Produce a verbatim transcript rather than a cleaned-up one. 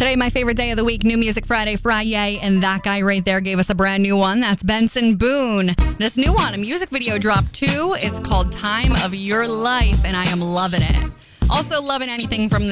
Today, my favorite day of the week, New Music Friday, Friday, and that guy right there gave us a brand new one. That's Benson Boone. This new one, a music video dropped too. It's called Time of Your Life, and I am loving it. Also loving anything from